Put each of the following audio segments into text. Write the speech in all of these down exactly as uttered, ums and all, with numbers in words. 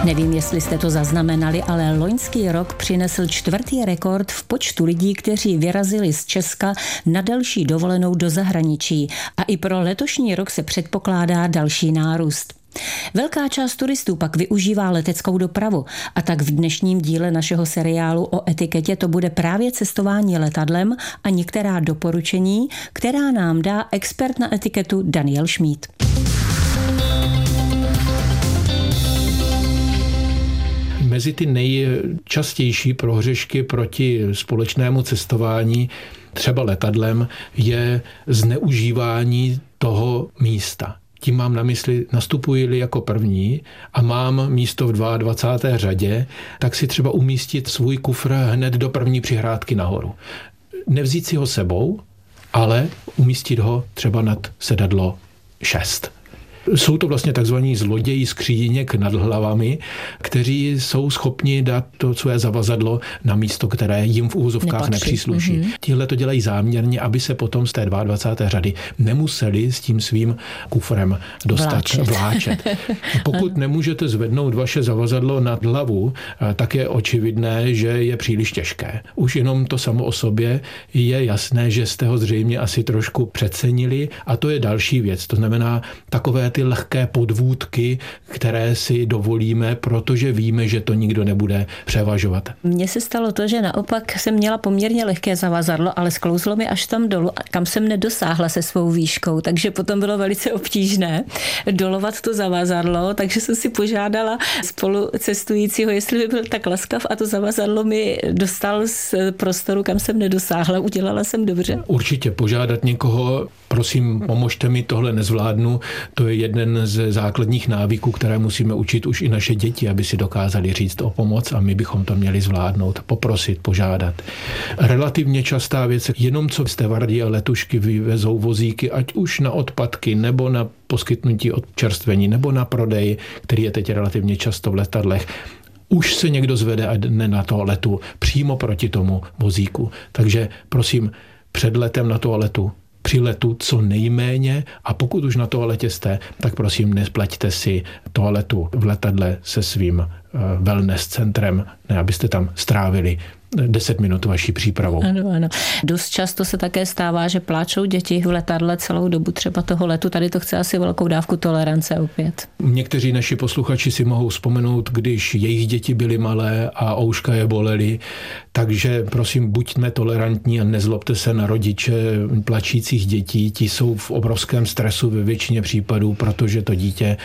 Nevím, jestli jste to zaznamenali, ale loňský rok přinesl čtvrtý rekord v počtu lidí, kteří vyrazili z Česka na delší dovolenou do zahraničí. A i pro letošní rok se předpokládá další nárůst. Velká část turistů pak využívá leteckou dopravu a tak v dnešním díle našeho seriálu o etiketě to bude právě cestování letadlem a některá doporučení, která nám dá expert na etiketu Daniel Schmid. Mezi ty nejčastější prohřešky proti společnému cestování, třeba letadlem, je zneužívání toho místa. Tím mám na mysli, nastupuji-li jako první a mám místo v dvacáté druhé řadě, tak si třeba umístit svůj kufr hned do první přihrádky nahoru. Nevzít si ho sebou, ale umístit ho třeba nad sedadlo šest. Jsou to vlastně takzvaní zloději skříněk nad hlavami, kteří jsou schopni dát to své zavazadlo na místo, které jim v úvozovkách Nepatří. nepřísluší. Mm-hmm. Tihle to dělají záměrně, aby se potom z té dvacáté druhé řady nemuseli s tím svým kufrem dostat vláčet. vláčet. Pokud nemůžete zvednout vaše zavazadlo nad hlavu, tak je očividné, že je příliš těžké. Už jenom to samo o sobě je jasné, že jste ho zřejmě asi trošku přecenili a to je další věc. To znamená takové ty lehké podvůdky, které si dovolíme, protože víme, že to nikdo nebude převažovat. Mně se stalo to, že naopak jsem měla poměrně lehké zavazadlo, ale sklouzlo mi až tam dolů, kam jsem nedosáhla se svou výškou, takže potom bylo velice obtížné dolovat to zavazadlo, takže jsem si požádala spolucestujícího, jestli by byl tak laskav a to zavazadlo mi dostal z prostoru, kam jsem nedosáhla. Udělala jsem dobře? Určitě požádat někoho, prosím, pomožte mi, tohle nezvládnu, to je jeden z základních návyků, které musíme učit už i naše děti, aby si dokázali říct o pomoc a my bychom to měli zvládnout, poprosit, požádat. Relativně častá věc, jenom co stevardi a letušky vyvezou vozíky, ať už na odpadky nebo na poskytnutí odčerstvení nebo na prodej, který je teď relativně často v letadlech, už se někdo zvede a jde na toaletu přímo proti tomu vozíku. Takže prosím, před letem na toaletu, při letu co nejméně a pokud už na toaletě jste, tak prosím nespleťte si toaletu v letadle se svým wellness centrem, ne abyste tam strávili deset minut vaší přípravou. Ano, ano. Dost často se také stává, že pláčou děti v letadle celou dobu třeba toho letu. Tady to chce asi velkou dávku tolerance opět. Někteří naši posluchači si mohou vzpomenout, když jejich děti byly malé a ouška je bolely, takže prosím buďme tolerantní a nezlobte se na rodiče plačících dětí. Ti jsou v obrovském stresu ve většině případů, protože to dítě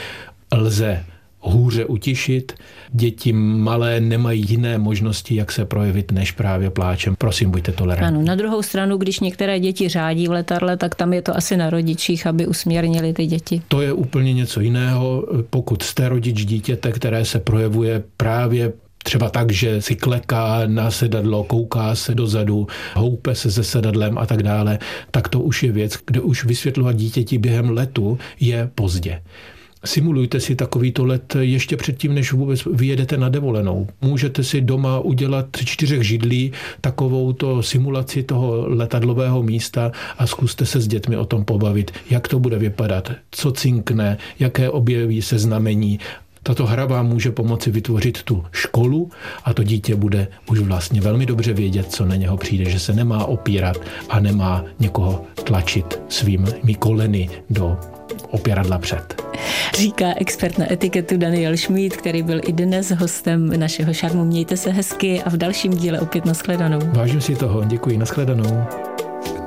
lze hůře utišit. Děti malé nemají jiné možnosti, jak se projevit, než právě pláčem. Prosím, buďte tolerantní. Ano, na druhou stranu, když některé děti řádí v letadle, tak tam je to asi na rodičích, aby usměrnili ty děti. To je úplně něco jiného. Pokud jste rodič dítěte, které se projevuje právě třeba tak, že si kleká na sedadlo, kouká se dozadu, houpe se se sedadlem a tak dále, tak to už je věc, kde už vysvětlovat dítěti během letu je pozdě. Simulujte si takovýto let ještě předtím, než vůbec vyjedete na dovolenou. Můžete si doma udělat tři čtyřech židlí takovouto simulaci toho letadlového místa a zkuste se s dětmi o tom pobavit, jak to bude vypadat, co cinkne, jaké objeví se znamení. Tato hra vám může pomoci vytvořit tu školu a to dítě bude už vlastně velmi dobře vědět, co na něho přijde, že se nemá opírat a nemá někoho tlačit svými koleny do opěradla před. Říká expert na etiketu Daniel Schmid, který byl i dnes hostem našeho Šarmu. Mějte se hezky a v dalším díle opět nashledanou. Vážím si toho, děkuji, nashledanou.